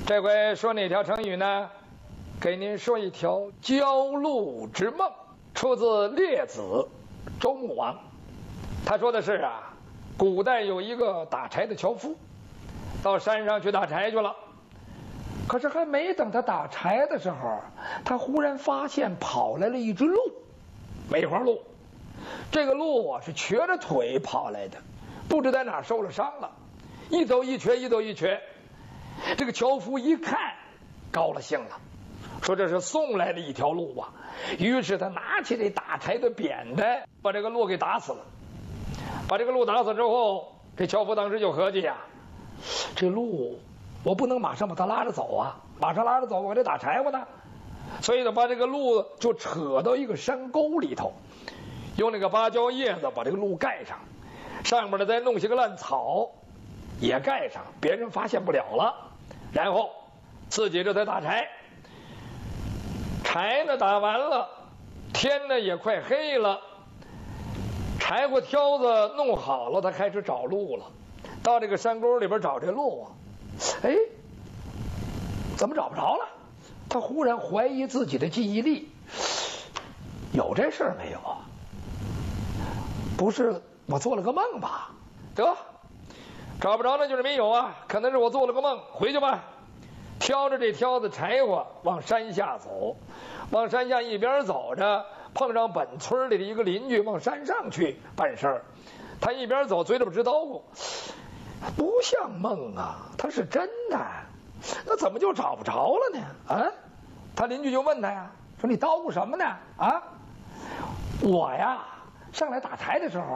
这回说哪条成语呢？给您说一条交路之梦，出自《列子·周穆王》。他说的是啊，古代有一个打柴的樵夫，到山上去打柴去了。可是还没等他打柴的时候，他忽然发现跑来了一只鹿，梅花鹿。这个鹿啊是瘸着腿跑来的，不知在哪受了伤了，一走一瘸，一走一瘸。这个樵夫一看高了兴了，说这是送来的一条鹿啊。于是他拿起这打柴的扁担，把这个鹿给打死了。把这个鹿打死之后，这樵夫当时就合计呀，这鹿我不能马上把它拉着走啊，马上拉着走我得打柴火呢。所以呢，把这个鹿就扯到一个山沟里头，用那个芭蕉叶子把这个鹿盖上，上面呢再弄些个烂草也盖上，别人发现不了了。然后自己这才打柴，柴呢打完了，天呢也快黑了，柴火挑子弄好了，他开始找路了。到这个山沟里边找这路啊，哎，怎么找不着了？他忽然怀疑自己的记忆力，有这事儿没有？不是我做了个梦吧？得，找不着那就是没有啊，可能是我做了个梦，回去吧。挑着这挑子柴火往山下走，往山下一边走着，碰上本村里的一个邻居往山上去办事儿。他一边走嘴里边直叨咕，不像梦啊，他是真的，那怎么就找不着了呢？啊，他邻居就问他呀，说你叨咕什么呢？啊，我呀上来打柴的时候